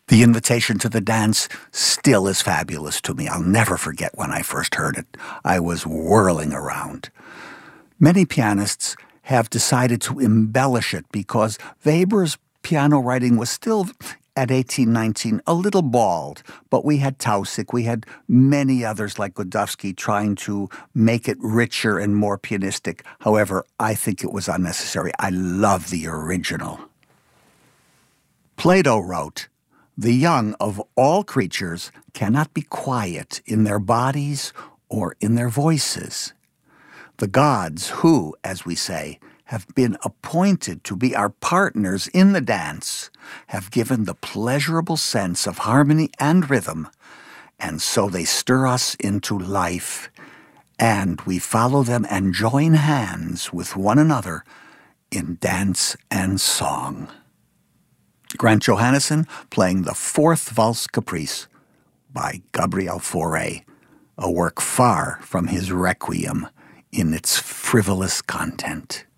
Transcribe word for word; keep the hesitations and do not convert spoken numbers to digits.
The invitation to the dance still is fabulous to me. I'll never forget when I first heard it. I was whirling around. Many pianists have decided to embellish it because Weber's piano writing was still, at eighteen nineteen, a little bald. But we had Tausig, we had many others like Godowsky trying to make it richer and more pianistic. However, I think it was unnecessary. I love the original. Plato wrote, "The young of all creatures cannot be quiet in their bodies or in their voices. The gods who, as we say, have been appointed to be our partners in the dance have given the pleasurable sense of harmony and rhythm, and so they stir us into life, and we follow them and join hands with one another in dance and song." Grant Johannesson playing the Fourth Valse Caprice by Gabriel Fauré, a work far from his Requiem in its frivolous content.